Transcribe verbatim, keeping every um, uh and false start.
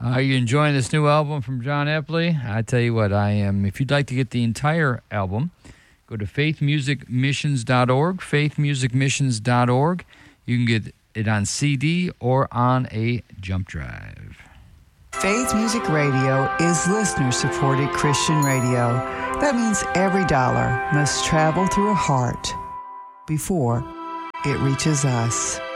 Are you enjoying this new album from John Epley? I tell you what, I am. If you'd like to get the entire album, go to faith music missions dot org, faith music missions dot org. You can get it on C D or on a jump drive. Faith Music Radio is listener-supported Christian radio. That means every dollar must travel through a heart before it reaches us.